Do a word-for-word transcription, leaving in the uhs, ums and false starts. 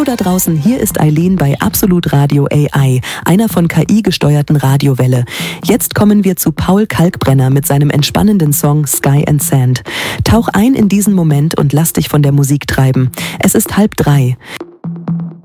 Hallo da draußen, hier ist Eileen bei Absolut Radio A I, einer von K I gesteuerten Radiowelle. Jetzt kommen wir zu Paul Kalkbrenner mit seinem entspannenden Song Sky and Sand. Tauch ein in diesen Moment und lass dich von der Musik treiben. Es ist halb drei.